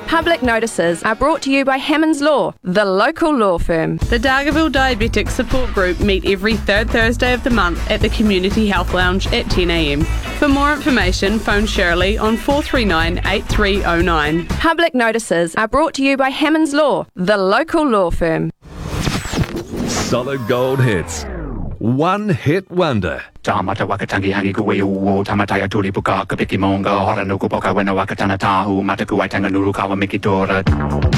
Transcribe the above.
Public notices are brought to you by Hammonds Law, the local law firm. The Dargaville Diabetic Support Group meet every third Thursday of the month at the Community Health Lounge at 10 a.m. For more information, phone Shirley on 439 8309. Public notices are brought to you by Hammonds Law, the local law firm. Solid gold hits. One hit wonder. Tamata wakatangi hangi kuwe uo tamataya turi puka kapiki monga hora nuku poka wena wakatana tahu mataku waitanga nuru kawa mikitora.